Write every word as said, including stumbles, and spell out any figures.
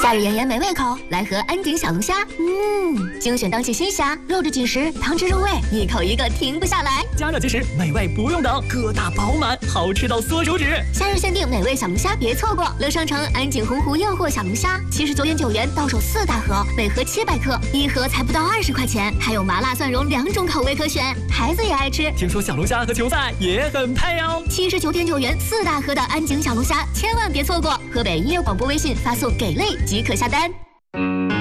夏日炎炎没胃口，来盒安井小龙虾。嗯，精选当季新虾，肉质紧实，汤汁入味，一口一个停不下来。 加热即食，美味不用等，个大饱满，好吃到缩手指。 夏日限定美味小龙虾，别错过！乐商城安井洪湖诱惑小龙虾，七十九点九元到手四大盒，每盒七百克，一盒才不到二十块钱，还有麻辣蒜蓉两种口味可选，孩子也爱吃。 听说小龙虾和球赛也很配哦。 七十九点九元四大盒的安井小龙虾，千万别错过！河北音乐广播微信发送“给力”即可下单。